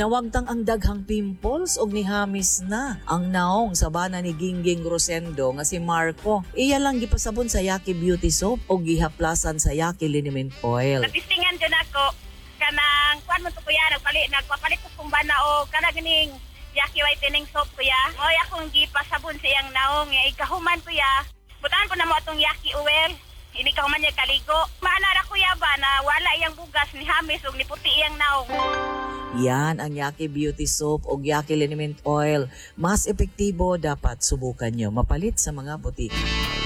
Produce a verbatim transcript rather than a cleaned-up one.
Nawagtang ang daghang pimples og nihamis na ang naong sa bana ni Gingging Rosendo nga si Marco. Iya lang gipasabon sa Yaki Beauty Soap o gihaplasan sa Yaki Liniment Oil. Natistingan dyan ako kanang kuan mo to kuya nagpalit nagpapalit ko kung bana o kanang gining Yaki whitening soap kuya. Oy akong gipasabon sa iyang naong nga ikahuman kuya. Butaan ko na mo atong Yaki oil. Ini kahuman niya kaligo. Maanara kuya ba na wala iyang bugas ni hamis ug ni puti iyang naong. Yan ang Yaki Beauty Soap o Yaki Liniment Oil. Mas epektibo, dapat subukan nyo. Mapalit sa mga butika.